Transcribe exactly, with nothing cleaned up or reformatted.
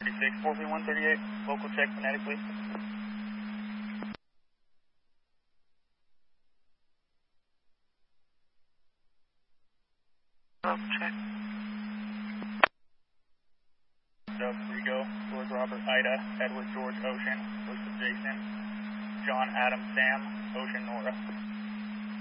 thirty-six, four three one thirty-eight, local check phonetically. Local check. Dub Rigo, George Robert Ida, Edward George Ocean, Elizabeth Jason, John Adam Sam, Ocean Nora.